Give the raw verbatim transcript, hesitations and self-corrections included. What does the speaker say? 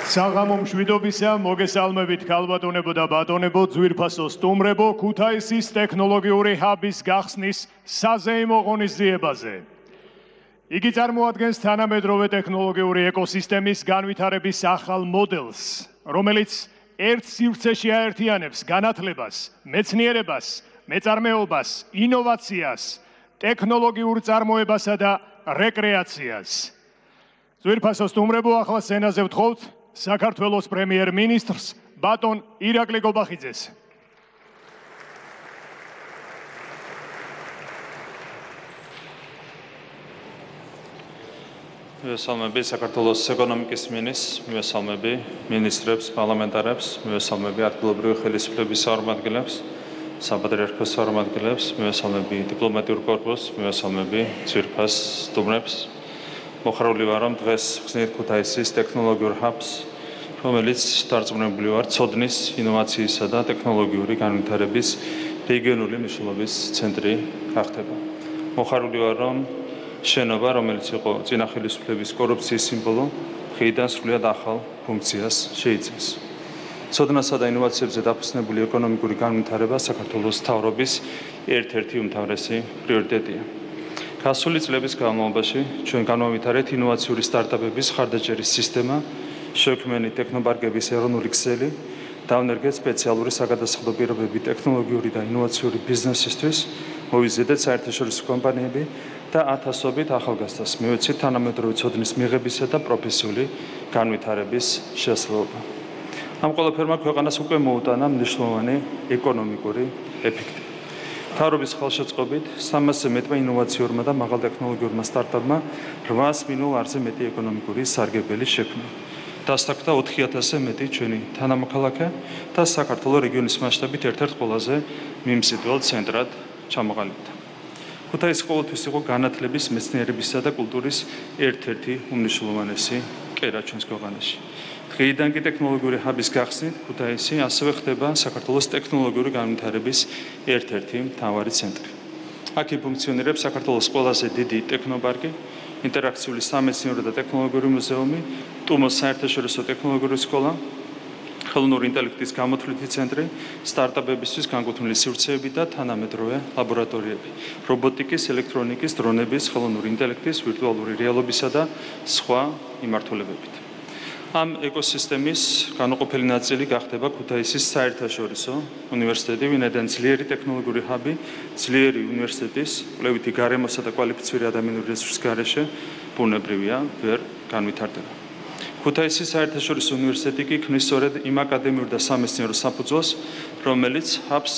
საღამო მშვიდობისა, მოგესალმებით ქალბატონებო და ბატონებო, ძვირფასო სტუმრებო, ქუთაისის ტექნოლოგიური ჰაბის გახსნის საზეიმო ღონისძიებაზე. იგი წარმოადგენს თანამედროვე ტექნოლოგიური ეკოსისტემის განვითარების ახალ მოდელს, რომელიც ერთ სივრცეში აერთიანებს განათლებას, მეცნიერებას, მეწარმეობას, ინოვაციას, ტექნოლოგიურ წარმოებასა და რეკრეაციას. ძვირფასო სტუმრებო, ახლა სცენაზე ვთხოვთ საქართველოს პრემიერ-მინისტრს ბატონ ირაკლი გობახიძეს. მივესალმები საქართველოს ეკონომიკის მინისტრს, მივესალმები მინისტრებს, პარლამენტარებს, მივესალმები ადგილობრივი ხელისუფლების წარმომადგენლებს, საპატრიარქოს წარმომადგენლებს, მივესალმები დიპლომატიურ კორპუსს, მივესალმები ძვირფას სტუმრებს. მოხარული ვარ, რომ დღეს ხსნით ქუთაისის ტექნოლოგიურ ჰაბს, რომელიც დარწმუნებული ვარ, ცოდნის, ინოვაციისა და ტექნოლოგიური განვითარების რეგიონული მნიშვნელობის ცენტრი გახდება. მოხარული ვარ, რომ შენობა, რომელიც იყო წინა ხელისუფლების კორუფციის სიმბოლო, ხიდან სრულიად ახალ ფუნქციას შეიცავს. ცოდნასა და ინოვაციებზე დაფუძნებული ეკონომიკური განვითარება საქართველოს მთავრობის ერთ-ერთი უმთავრესი პრიორიტეტია. გასული წლების განმავლობაში ჩვენ განვავითარეთ ინოვაციური სტარტაპების ხარდაჭერის სისტემა, შექმნით ტექნოპარკების ეროვნული ქსელი, დავნერგეთ სპეციალური საგადასახადო პირობები ტექნოლოგიური და ინოვაციური ბიზნესისთვის, მოვიზიდეთ საერთაშორისო კომპანიები და ათასობით ახალგაზრდას მივეცით თანამედროვე ცოდნის მიღებისა და პროფესიული განვითარების შესაძლებლობა. ამ ყველაფერმა ქვეყანას უკვე მოუტანა მნიშვნელოვანი ეკონომიკური ეფექტი. მთავრობის ხელშეწყობით სამასზე მეტმა ინოვაციურმა და მაღალტექნოლოგიურმა სტარტაპმა რვას მინულარზე მეტი ეკონომიკური სარგებელი შექმნა. დასთანხმდა ოთხი ათასზე მეტი ჩვენი თანამოქალაქე და საქართველოს რეგიონის მასშტაბით ერთ-ერთ ყველაზე მიმზიდველ ცენტრად ჩამოყალიბდა. ქუთაისი ყოველთვის იყო განათლების, მეცნიერებისა და კულტურის ერთ-ერთი უმნიშვნელოვანესი კერა ჩვენს ქვეყანაში. დღეიდან კი ტექნოლოგიური ჰაბის გახსნით ქუთაისი ასევე ხდება საქართველოს ტექნოლოგიური განვითარების ერთ-ერთი მთავარი ცენტრი. აქ ფუნქციონირებს საქართველოს ყველაზე დიდი ტექნოპარკი, ინტერაქციული სამეცნიერო და ტექნოლოგიური მუზეუმი, ტუმოს საერთაშორისო ტექნოლოგიური სკოლა, ხელოვნური ინტელექტის გამოთვლითი ცენტრი, სტარტაპებისთვის განკუთვნილი სივრცეები და თანამედროვე ლაბორატორიები, რობოტიკის, ელექტრონიკის, დრონების, ხელოვნური ინტელექტის, ვირტუალური რეალობისა და სხვა მიმართულებებით. ამ ეკოსისტემის განუყოფელი ნაწილი გახდება ქუთაისის საერთაშორისო უნივერსიტეტი, ვინაიდან ძლიერი ტექნოლოგიური ჰაბი, ძლიერი უნივერსიტეტის, კვლევითი გარემოსა და კვალიფიციური ადამიანური რესურსის გარეშე ბუნებრივია ვერ განვითარდება. ქუთაისის საერთაშორისო უნივერსიტეტი კი ქმნის სწორედ იმ აკადემიურ და სამეცნიერო საფუძველს, რომელიც ჰაბს